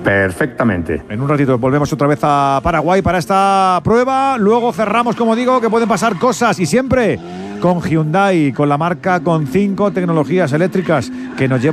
Perfectamente. En un ratito volvemos otra vez a Paraguay para esta prueba. Luego cerramos, como digo, que pueden pasar cosas y siempre con Hyundai, con la marca con 5 tecnologías eléctricas que nos llevan